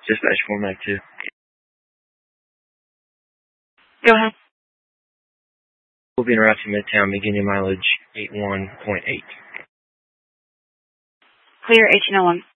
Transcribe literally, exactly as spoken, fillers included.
Dispatch four Mac two. Go ahead. We'll be en route to Midtown, beginning mileage eight one point eight. Clear eighteen oh one.